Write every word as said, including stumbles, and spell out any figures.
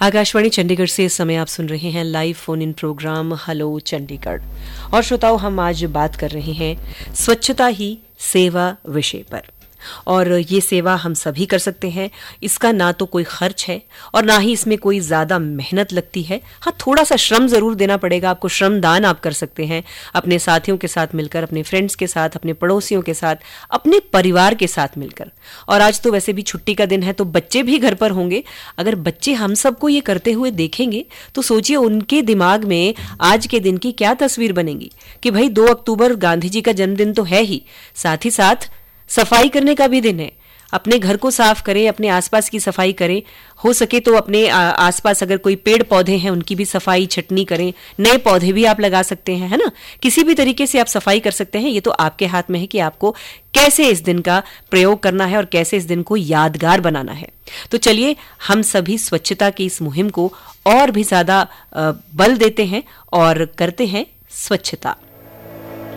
आकाशवाणी चंडीगढ़ से इस समय आप सुन रहे हैं live phone in programme hello Chandigarh. और श्रोताओं, हम आज बात कर रहे हैं स्वच्छता ही सेवा विषय पर। और ये सेवा हम सभी कर सकते हैं। इसका ना तो कोई खर्च है और ना ही इसमें कोई ज्यादा मेहनत लगती है। हाँ, थोड़ा सा श्रम जरूर देना पड़ेगा आपको। श्रमदान आप कर सकते हैं अपने साथियों के साथ मिलकर, अपने फ्रेंड्स के साथ, अपने पड़ोसियों के साथ, अपने परिवार के साथ मिलकर। और आज तो वैसे भी छुट्टी का दिन है तो बच्चे भी घर पर होंगे। अगर बच्चे हम सबको ये करते हुए देखेंगे तो सोचिए उनके दिमाग में आज के दिन की क्या तस्वीर बनेगी कि भाई दो अक्टूबर गांधी जी का जन्मदिन तो है ही, साथ ही साथ सफाई करने का भी दिन है। अपने घर को साफ करें, अपने आसपास की सफाई करें, हो सके तो अपने आसपास अगर कोई पेड़ पौधे हैं उनकी भी सफाई छटनी करें, नए पौधे भी आप लगा सकते हैं, है ना। किसी भी तरीके से आप सफाई कर सकते हैं। ये तो आपके हाथ में है कि आपको कैसे इस दिन का प्रयोग करना है और कैसे इस दिन को यादगार बनाना है। तो चलिए हम सभी स्वच्छता की इस मुहिम को और भी ज्यादा बल देते हैं और करते हैं स्वच्छता।